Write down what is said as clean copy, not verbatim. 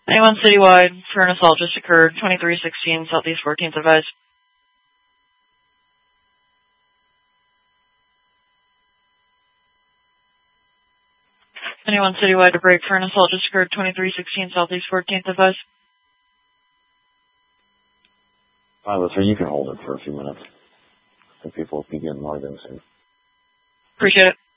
Anyone citywide for an assault just occurred, 2316 Southeast 14th advised. Anyone citywide to break for an assault just occurred, 2316 Southeast 14th advised. 503, you can hold it for a few minutes. I think people will be getting more than soon. Appreciate it.